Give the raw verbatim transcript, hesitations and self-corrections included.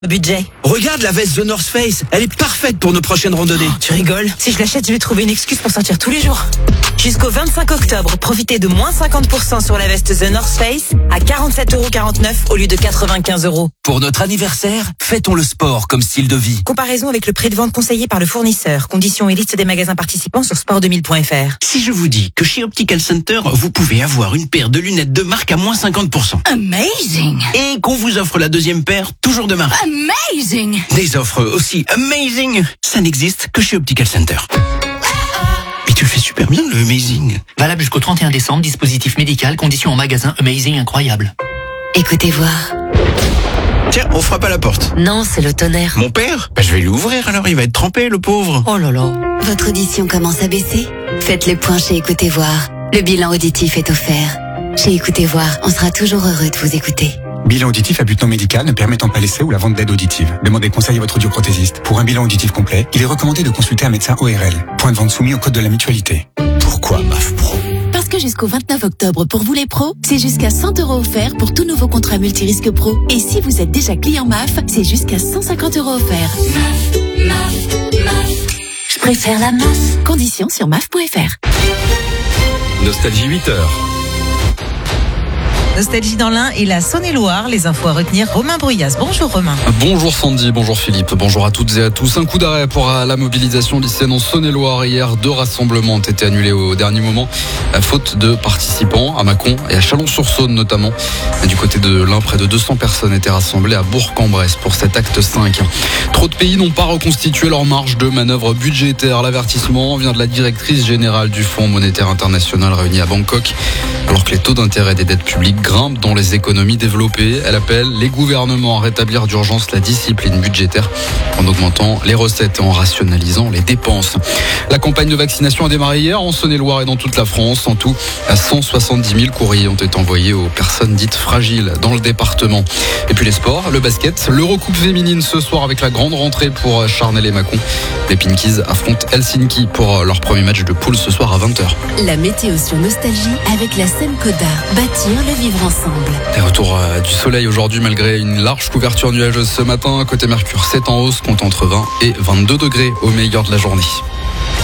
Budget. Regarde la veste The North Face, elle est parfaite pour nos prochaines randonnées. Oh, tu rigoles? Si je l'achète, je vais trouver une excuse pour sortir tous les jours. Jusqu'au vingt-cinq octobre, profitez de moins cinquante pour cent sur la veste The North Face à quarante-sept euros quarante-neuf au lieu de quatre-vingt-quinze euros. Pour notre anniversaire, fêtons le sport comme style de vie. Comparaison avec le prix de vente conseillé par le fournisseur. Conditions et liste des magasins participants sur sport deux mille point f r. Si je vous dis que chez Optical Center, vous pouvez avoir une paire de lunettes de marque à moins cinquante pour cent. Amazing! Et qu'on vous offre la deuxième paire, toujours de marque. Amazing! Des offres aussi amazing, ça n'existe que chez Optical Center. Mais tu le fais super bien, le amazing. Valable jusqu'au trente et un décembre, dispositif médical, conditions en magasin, amazing, incroyable. Écoutez voir. Tiens, on frappe à la porte. Non, c'est le tonnerre. Mon père? Bah, je vais l'ouvrir alors, il va être trempé, le pauvre. Oh là là. Votre audition commence à baisser? Faites le point chez Écoutez voir. Le bilan auditif est offert. Chez Écoutez voir, on sera toujours heureux de vous écouter. Bilan auditif à but non médical ne permettant pas l'essai ou la vente d'aide auditive. Demandez conseil à votre audioprothésiste. Pour un bilan auditif complet, il est recommandé de consulter un médecin O R L. Point de vente soumis au code de la mutualité. Pourquoi MAFPRO? Parce que jusqu'au vingt-neuf octobre, pour vous les pros, c'est jusqu'à cent euros offerts pour tout nouveau contrat multirisque pro. Et si vous êtes déjà client M A F, c'est jusqu'à cent cinquante euros offerts. M A F, M A F, M A F. Je préfère la M A F. Conditions sur M A F point F R. Nostalgie huit heures. Nostalgie dans l'Ain et la Saône-et-Loire. Les infos à retenir, Romain Bruyas. Bonjour Romain. Bonjour Sandy, bonjour Philippe, bonjour à toutes et à tous. Un coup d'arrêt pour la mobilisation lycéenne en Saône-et-Loire. Hier, deux rassemblements ont été annulés au dernier moment, à faute de participants à Mâcon et à Chalon-sur-Saône notamment. Du côté de l'Ain, près de deux cents personnes étaient rassemblées à Bourg-en-Bresse pour cet acte cinq. Trop de pays n'ont pas reconstitué leur marge de manœuvre budgétaire. L'avertissement vient de la directrice générale du Fonds monétaire international réuni à Bangkok. Alors que les taux d'intérêt des dettes publiques grimpent dans les économies développées, elle appelle les gouvernements à rétablir d'urgence la discipline budgétaire en augmentant les recettes et en rationalisant les dépenses. La campagne de vaccination a démarré hier en Saône-et-Loire et dans toute la France. En tout, cent soixante-dix mille courriers ont été envoyés aux personnes dites fragiles dans le département. Et puis les sports, le basket, l'Eurocoupe féminine ce soir avec la grande rentrée pour Charnel et Mâcon. Les Pinkies affrontent Helsinki pour leur premier match de poule ce soir à vingt heures. La météo sur Nostalgie avec la Semcoda. Bâtir le vivre ensemble. Et retour du soleil aujourd'hui malgré une large couverture nuageuse ce matin. Côté Mercure, c'est en hausse, compte entre vingt et vingt-deux degrés au meilleur de la journée.